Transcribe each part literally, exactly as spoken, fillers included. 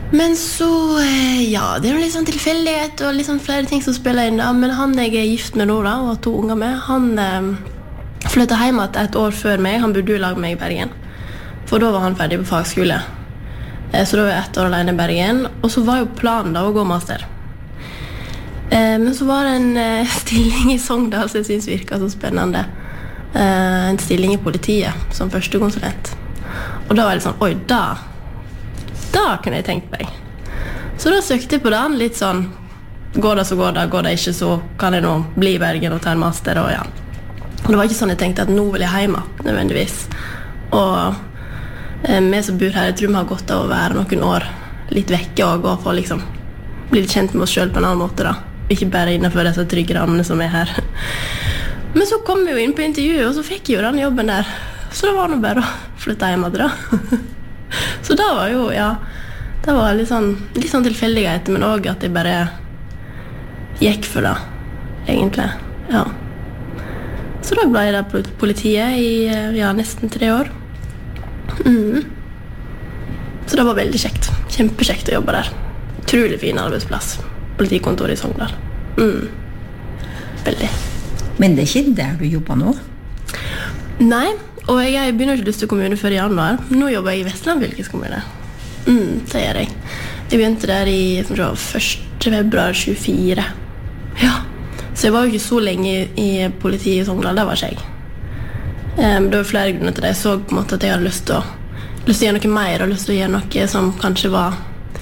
Men så, ja, det er jo litt sånn tilfeldighet og litt sånn flere ting som spiller inn da. Men han jeg er gift med nå da, og har to unger med, han eh, flyttet hjem et år før meg. Han bodde jo i lag med meg i Bergen. For da var han ferdig på fagskole. Eh, så da var jeg ett år alene i Bergen. Og så var jo planen da å gå master. Eh, men så var det en eh, stilling i Sogndal som jeg synes virket så spennende. Eh, en stilling i politiet som førstekonsulent. Og da var jeg litt sånn, oi, da... Da kunne jeg tenkt meg. Så da søkte jeg på den litt sånn, går det så går det, går det ikke så kan jeg nå bli i Bergen og ta en master, og ja. Og det var ikke sånn jeg tenkte at nå vil jeg hjemme, nødvendigvis. Og eh, vi som bor her, jeg tror vi har godt av å være noen år litt vekke og gå for å liksom bli litt kjent med oss selv på en annen måte da. Ikke bare innenfor disse trygge rammene som er her. Men så kom vi jo inn på intervjuet, og så fikk jeg jo den jobben der. Så det var nå bare å flytte hjemme da. Så da var jo, ja, det var litt sånn, litt sånn tilfeldighet, men også at jeg bare gikk for det, egentlig, ja. Så da ble jeg der på politiet i, ja, nesten tre år. Mm. Så det var veldig kjekt, kjempekjekt å jobbe der. Utrolig fin arbeidsplass, politikontor i Sogndal. Mm. Veldig. Men det er ikke der du jobber nå? Nei. Og jeg begynner ikke lyst til kommune før i januar. Nå jobber jeg i Vestland fylkeskommune. Mm, det gjør jeg. Jeg begynte der i første februar tjuefire. Ja, så jeg var jo ikke så lenge i politiet i Sogndal, det var ikke jeg. Um, det var flere grunner til det. Jeg så på en måte at jeg hadde lyst til å, lyst til å gjøre noe mer, og lyst til å gjøre noe som kanskje var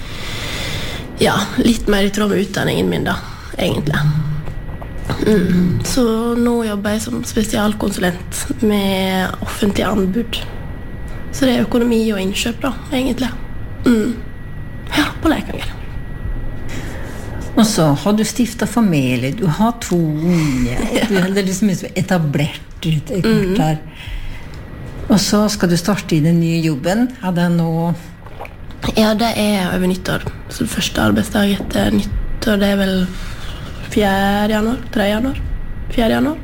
ja, litt mer i tråd med utdanningen min da, egentlig. Mm. Så nå jobber jeg som spesialkonsulent med offentlige anbud. Så det er økonomi og innkjøp da, egentlig. Mm. Ja, på Leikanger. Og så har du stiftet familie, du har to unge, og du er liksom etablert ut i kort her. Og så skal du starte i den nye jobben. Er det nå... Ja, det er over nyttår. Så første arbeidsdag etter nyttår, det er vel... fjerde januar, tredje januar, fjerde januar.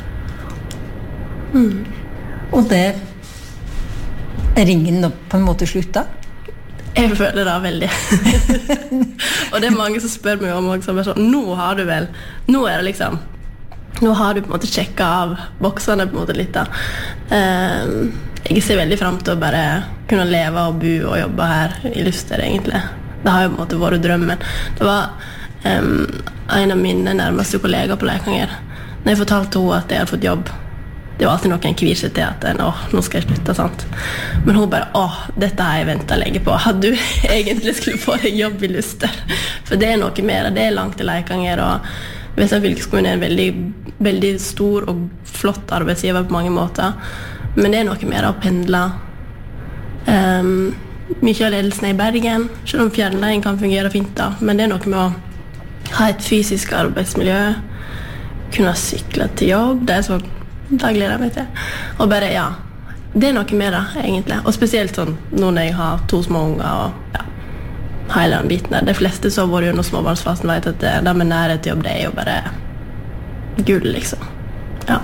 Mm. Og det er ringen nå på en måte slutta? Jeg føler det veldig. Og det er mange som spør meg om også, sånn, nå har du vel, nå er det liksom, nå har du på en måte sjekket av boksene på en måte litt da. Um, jeg ser veldig frem til å bare kunne leve og bo og jobbe her i Luster egentlig. Det har jo på en måte vært drømmen. Det var Um, en av mine nærmeste kollegaer på Leikanger. Når jeg fortalte henne at jeg hadde fått jobb, det var alltid noen kvir seg til at åh, nå skal jeg slutte, sant? Men hun bare, åh, dette har jeg ventet lenge på. Hadde du egentlig skulle få deg jobb i Luster? For det er noe mer, det er langt til Leikanger, og Vestland fylkeskommune er en veldig, veldig stor og flott arbeidsgiver på mange måter. Men det er noe mer å pendle. Um, mye av ledelsen er i Bergen, selv om fjernleien kan fungere fint da, men det er noe med å ha et fysisk arbeidsmiljø, kunne sykle til jobb, det er så daglig jeg meg til. Og bare, ja, det er noe med det, egentlig. Og spesielt sånn, nå når jeg har to små unger, og ja, hele den biten der. De fleste som har vært under småbarnsfasen vet at det, det med nærhet til jobb, det er jo bare gull, liksom. Ja.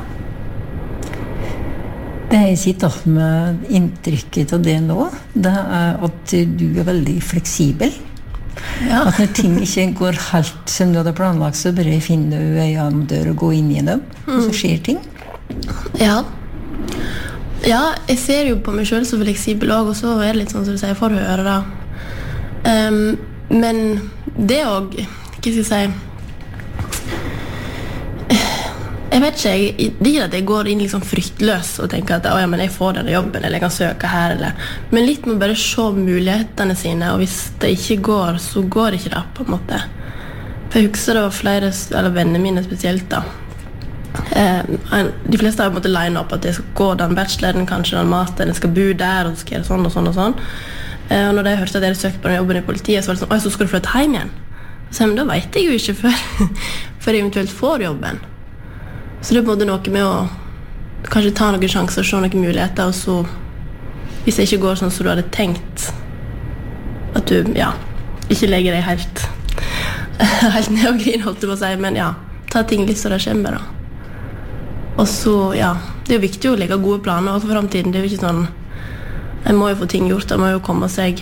Det jeg sitter med inntrykket av det nå, det er at du er veldig fleksibel. Ja. At når ting ikke går helt som du hadde planlagt, så bare finner du en dør og gå inn i dem, mm. og så skjer ting. Ja. Ja, jeg ser jo på meg selv så fleksibel også, og så er det litt sånn som du sier, for å høre da. Um, men det også, hva skal jeg si, jeg vet ikke, jeg, det er ikke at jeg går inn liksom fryktløs og tenker at ja, men jeg får denne jobben, eller jeg kan søke her, eller. Men litt med bare se mulighetene sine, og hvis det ikke går, så går ikke det på en måte. For jeg husker det var flere, eller vennene mine spesielt da. Eh, de fleste har på en måte line opp at jeg skal gå den bacheloren, kanskje den masteren, jeg skal bo der, og så skal jeg gjøre sånn og sånn og sånn. Eh, og når jeg hørte at jeg søkte på den jobben i politiet, så var det sånn, oi, så skal du flytte hjem igjen. Så men da vet jeg jo ikke før, før jeg eventuelt får jobben. Så det er både noe med å kanskje ta noen sjanser, se noen muligheter, og så, hvis det ikke går sånn som du hadde tenkt, at du, ja, ikke legger deg helt, helt ned og grin, holdt du på å si, men ja, ta ting litt så det kommer da. Og så, ja, det er jo viktig å legge gode planer for fremtiden. Det er jo ikke sånn, jeg må jo få ting gjort, det må jo komme seg